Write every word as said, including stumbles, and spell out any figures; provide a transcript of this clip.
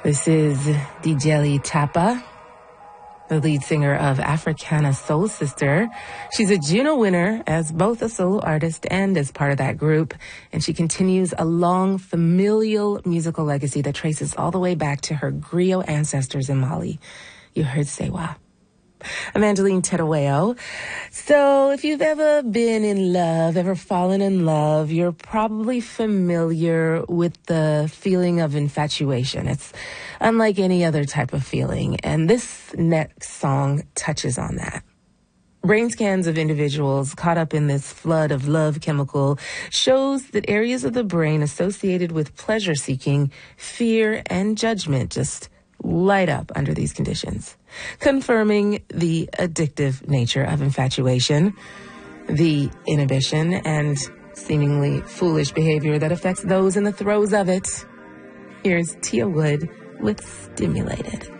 This is Djeli Tapa, the lead singer of Africana Soul Sister. She's a Juno winner as both a solo artist and as part of that group, and she continues a long familial musical legacy that traces all the way back to her griot ancestors in Mali. You heard Sewa. I'm Angeline Tedaweo. So if you've ever been in love, ever fallen in love, you're probably familiar with the feeling of infatuation. It's unlike any other type of feeling, and this next song touches on that. Brain scans of individuals caught up in this flood of love chemical shows that areas of the brain associated with pleasure-seeking, fear, and judgment just light up under these conditions, confirming the addictive nature of infatuation, the inhibition and seemingly foolish behavior that affects those in the throes of it. Here's Tia Wood with Stimulated.